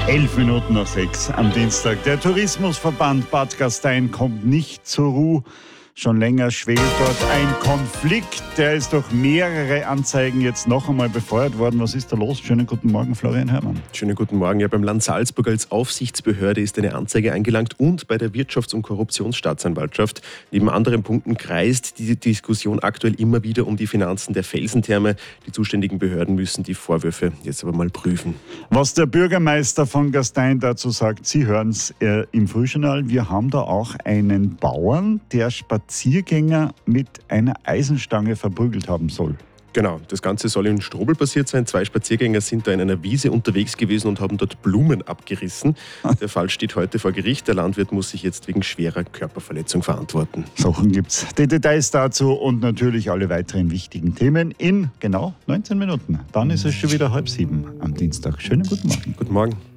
11:11 am Dienstag. Der Tourismusverband Bad Gastein kommt nicht zur Ruhe. Schon länger schwelt dort ein Konflikt. Der ist durch mehrere Anzeigen jetzt noch einmal befeuert worden. Was ist da los? Schönen guten Morgen, Florian Herrmann. Schönen guten Morgen. Ja, beim Land Salzburg als Aufsichtsbehörde ist eine Anzeige eingelangt und bei der Wirtschafts- und Korruptionsstaatsanwaltschaft. Neben anderen Punkten kreist die Diskussion aktuell immer wieder um die Finanzen der Felsentherme. Die zuständigen Behörden müssen die Vorwürfe jetzt aber mal prüfen. Was der Bürgermeister von Gastein dazu sagt, Sie hören es im Frühjournal. Wir haben da auch einen Bauern, der Spaziergänger mit einer Eisenstange verprügelt haben soll. Genau, das Ganze soll in Strobl passiert sein. 2 Spaziergänger sind da in einer Wiese unterwegs gewesen und haben dort Blumen abgerissen. Der Fall steht heute vor Gericht. Der Landwirt muss sich jetzt wegen schwerer Körperverletzung verantworten. Sachen gibt's. Die Details dazu und natürlich alle weiteren wichtigen Themen in genau 19 Minuten. Dann ist es schon wieder 6:30 am Dienstag. Schönen guten Morgen. Guten Morgen.